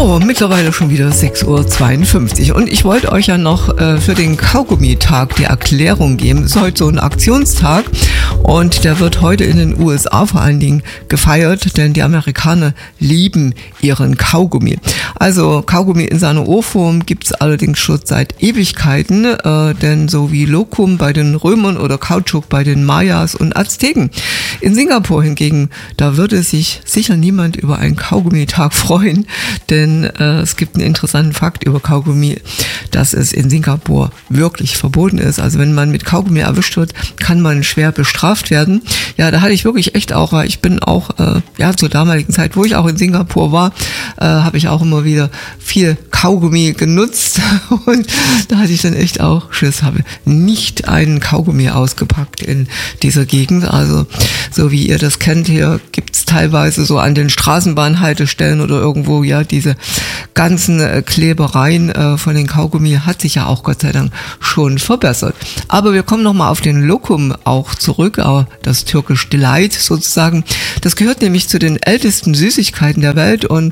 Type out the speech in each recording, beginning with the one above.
So, mittlerweile schon wieder 6:52 Uhr und ich wollte euch ja noch für den Kaugummitag die Erklärung geben. Es ist heute so ein Aktionstag und der wird heute in den USA vor allen Dingen gefeiert, denn die Amerikaner lieben ihren Kaugummi. Also Kaugummi in seiner Urform gibt's allerdings schon seit Ewigkeiten, denn so wie Locum bei den Römern oder Kautschuk bei den Mayas und Azteken. In Singapur hingegen, da würde sich sicher niemand über einen Kaugummitag freuen, denn es gibt einen interessanten Fakt über Kaugummi, dass es in Singapur wirklich verboten ist. Also wenn man mit Kaugummi erwischt wird, kann man schwer bestraft werden. Ja, da hatte ich wirklich echt auch, weil ich bin auch, zur damaligen Zeit, wo ich auch in Singapur war, habe ich auch immer wieder viel Kaugummi genutzt und da hatte ich dann echt auch Schiss, habe nicht einen Kaugummi ausgepackt in dieser Gegend. Also so wie ihr das kennt, hier gibt's teilweise so an den Straßenbahnhaltestellen oder irgendwo ja diese ganzen Klebereien von den Kaugummi hat sich ja auch Gott sei Dank schon verbessert. Aber wir kommen nochmal auf den Lokum auch zurück, das Turkish Delight sozusagen. Das gehört nämlich zu den ältesten Süßigkeiten der Welt und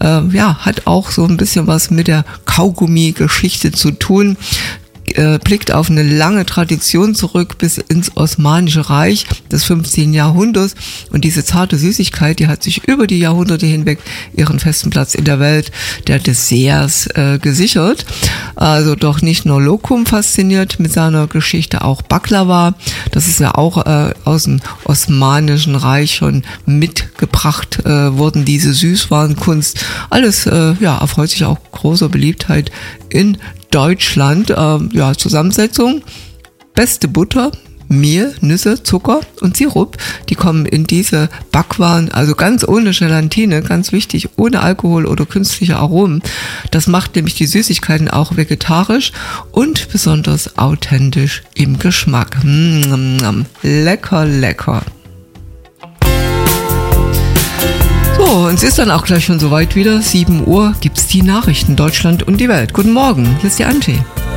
hat auch so ein bisschen was mit der Kaugummi-Geschichte zu tun. Blickt auf eine lange Tradition zurück bis ins Osmanische Reich des 15. Jahrhunderts und diese zarte Süßigkeit, die hat sich über die Jahrhunderte hinweg ihren festen Platz in der Welt der Desserts gesichert. Also doch nicht nur Lokum fasziniert mit seiner Geschichte, auch Baklava, das ist ja auch aus dem Osmanischen Reich schon mitgebracht worden, diese Süßwarenkunst. Alles erfreut sich auch großer Beliebtheit in Deutschland. Zusammensetzung: beste Butter, Mehl, Nüsse, Zucker und Sirup. Die kommen in diese Backwaren, also ganz ohne Gelatine, ganz wichtig, ohne Alkohol oder künstliche Aromen. Das macht nämlich die Süßigkeiten auch vegetarisch und besonders authentisch im Geschmack. Lecker, lecker. So, und es ist dann auch gleich schon soweit wieder. 7 Uhr gibt's die Nachrichten Deutschland und die Welt. Guten Morgen, hier ist die Antje.